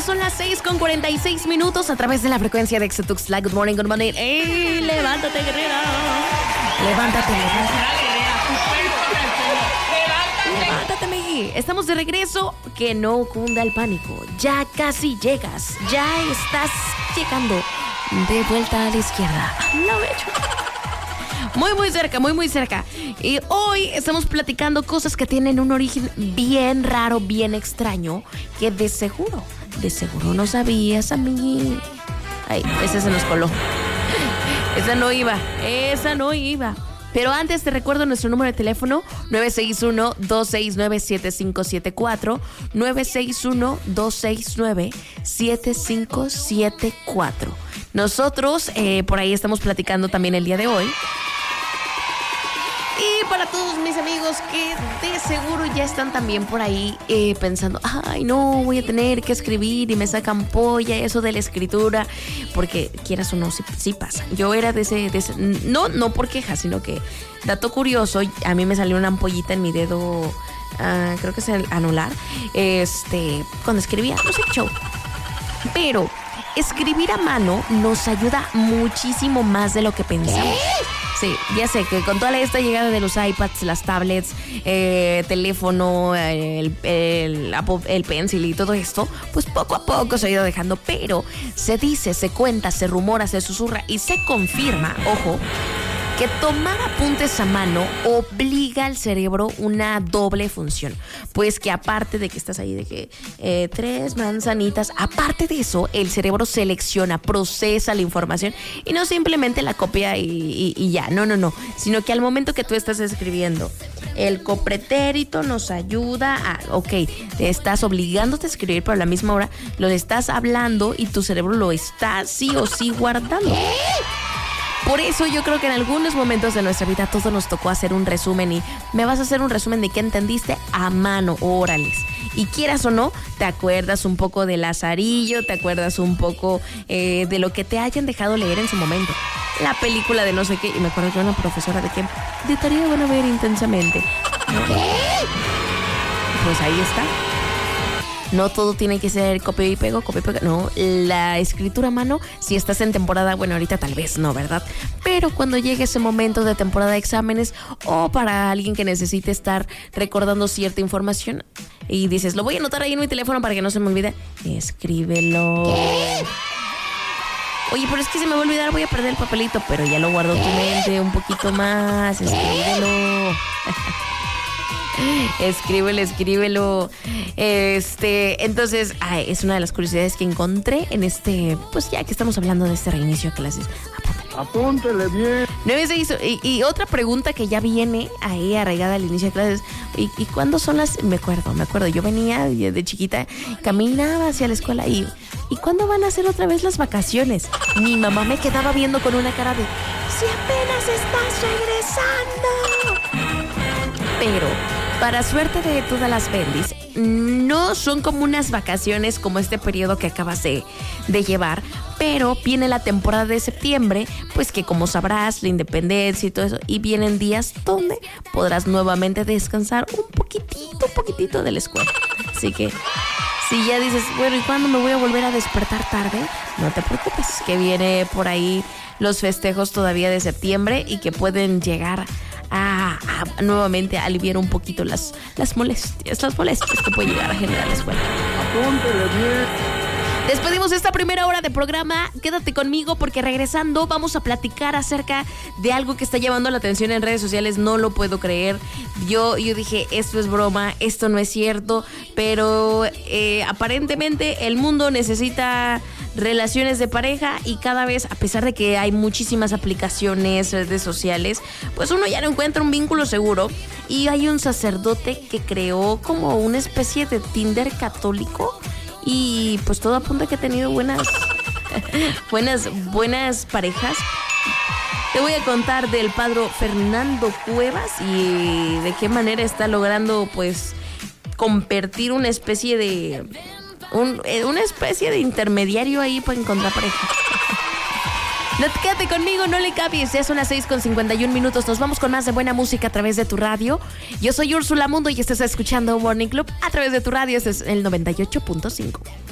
Cuando son las 6:46 a través de la frecuencia de Xtuxtla. Good morning, good morning. ¡Ey! Levántate, guerrera. Levántate. Levántate, Megui. Estamos de regreso. Que no cunda el pánico. Ya casi llegas. Ya estás llegando de vuelta a la izquierda. Lo he hecho. Muy cerca, muy cerca. Y hoy estamos platicando cosas que tienen un origen bien raro, bien extraño, que de seguro no sabías, amiguí. Ay, ese se nos coló. Esa no iba. Pero antes te recuerdo nuestro número de teléfono, 961-269-7574, 961-269-7574. Nosotros por ahí estamos platicando también el día de hoy. Y para todos mis amigos que de seguro ya están también por ahí pensando, ay, no, voy a tener que escribir y me sacan polla eso de la escritura, porque quieras o no, sí pasa. Yo era de ese no por queja, sino que, dato curioso, a mí me salió una ampollita en mi dedo, creo que es el anular, cuando escribía, no sé qué show. Pero escribir a mano nos ayuda muchísimo más de lo que pensamos. Sí, ya sé que con toda esta llegada de los iPads, las tablets, teléfono, el Apple Pencil y todo esto, pues poco a poco se ha ido dejando, pero se dice, se cuenta, se rumora, se susurra y se confirma, ojo, que tomar apuntes a mano obliga al cerebro una doble función. Pues que aparte de que estás ahí de que 3 manzanitas, aparte de eso, el cerebro selecciona, procesa la información y no simplemente la copia y ya. No. Sino que al momento que tú estás escribiendo, el copretérito nos ayuda a, te estás obligándote a escribir, pero a la misma hora lo estás hablando y tu cerebro lo está sí o sí guardando. Por eso yo creo que en algunos momentos de nuestra vida todo nos tocó hacer un resumen y me vas a hacer un resumen de qué entendiste a mano, órales. Y quieras o no, te acuerdas un poco de Lazarillo, te acuerdas un poco de lo que te hayan dejado leer en su momento. La película de no sé qué, y me acuerdo que una profesora de que de tarea van a ver intensamente. Pues ahí está. No todo tiene que ser copia y pego. No, la escritura a mano, si estás en temporada, bueno, ahorita tal vez no, ¿verdad? Pero cuando llegue ese momento de temporada de exámenes o para alguien que necesite estar recordando cierta información y dices, lo voy a anotar ahí en mi teléfono para que no se me olvide, escríbelo. ¿Qué? Oye, pero es que se me va a olvidar, voy a perder el papelito, pero ya lo guardó tu mente un poquito más, escríbelo. Escríbelo. Entonces, es una de las curiosidades que encontré en pues ya que estamos hablando de este reinicio de clases. Apúntele bien. Y otra pregunta que ya viene ahí arraigada al inicio de clases. ¿Y cuándo son las? Me acuerdo, yo venía de chiquita, caminaba hacia la escuela y ¿cuándo van a ser otra vez las vacaciones? Mi mamá me quedaba viendo con una cara de, si apenas estás regresando. Pero, para suerte de todas las bendis, no son como unas vacaciones como este periodo que acabas de llevar, pero viene la temporada de septiembre, pues que como sabrás, la independencia y todo eso, y vienen días donde podrás nuevamente descansar un poquitito de la escuela. Así que, si ya dices, bueno, ¿y cuándo me voy a volver a despertar tarde? No te preocupes, que viene por ahí los festejos todavía de septiembre y que pueden llegar a nuevamente aliviar un poquito las molestias que puede llegar a generar la escuela. Apúntele bien. Despedimos esta primera hora de programa. Quédate conmigo porque regresando vamos a platicar acerca de algo que está llamando la atención en redes sociales. No lo puedo creer. Yo dije, esto es broma, esto no es cierto, pero aparentemente el mundo necesita relaciones de pareja y cada vez, a pesar de que hay muchísimas aplicaciones, redes sociales, pues uno ya no encuentra un vínculo seguro. Y hay un sacerdote que creó como una especie de Tinder católico. Y pues todo apunta que ha tenido buenas parejas. Te voy a contar del padre Fernando Cuevas y de qué manera está logrando pues convertir una especie de intermediario ahí para encontrar pareja. No, quédate conmigo, no le cambies. Ya son las 6:51. Nos vamos con más de buena música a través de tu radio. Yo soy Úrsula Mundo y estás escuchando Morning Club a través de tu radio. Este es el 98.5.